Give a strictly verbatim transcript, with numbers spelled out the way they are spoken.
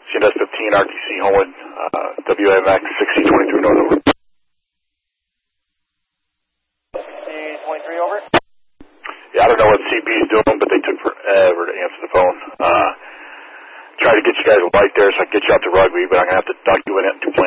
C N S fifteen, R T C Homewood, uh, W M X sixteen twenty-three North over. C twenty-three over? Yeah, I don't know what C B is doing, but they took forever to answer the phone. Uh, tried to get you guys a light there so I can get you out to Rugby, but I'm going to have to duck you in at two planes.